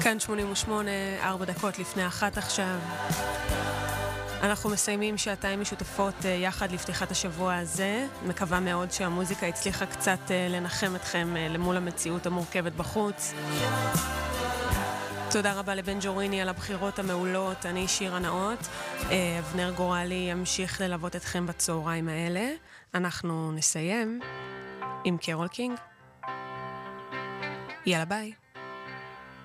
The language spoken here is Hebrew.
כאן 88, 4 דקות לפני 1 עכשיו. אנחנו מסיימים שעתיים משותפות יחד לפתיחת השבוע הזה. מקווה מאוד שהמוזיקה הצליחה קצת לנחם אתכם למול המציאות המורכבת בחוץ. תודה רבה לבן ג'וריני על הבחירות המעולות. אני שירה נאות. אבנר גורלי ימשיך ללוות אתכם בצהריים האלה. אנחנו נסיים עם קרול קינג. יאללה ביי.